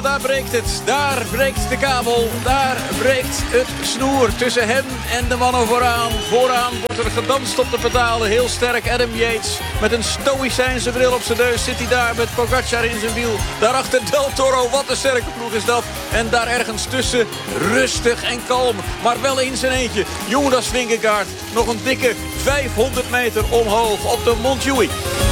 Ja, daar breekt het. Daar breekt de kabel. Daar breekt het snoer tussen hen en de mannen vooraan. Vooraan wordt er gedanst op de pedalen. Heel sterk Adam Yates. Met een stoïcijnse bril op zijn neus zit hij daar met Pogacar in zijn wiel. Daarachter Del Toro. Wat een sterke ploeg is dat. En daar ergens tussen rustig en kalm. Maar wel in zijn eentje. Jonas Vingegaard. Nog een dikke 500 meter omhoog op de Montjuïc.